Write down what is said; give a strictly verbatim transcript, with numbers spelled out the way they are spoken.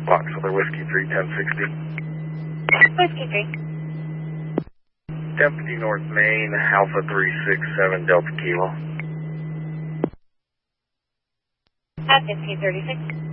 Foxtrot Whiskey three, ten sixty. Whiskey three. Deputy North Main, Alpha three six seven Delta Kilo. At fifteen thirty-six.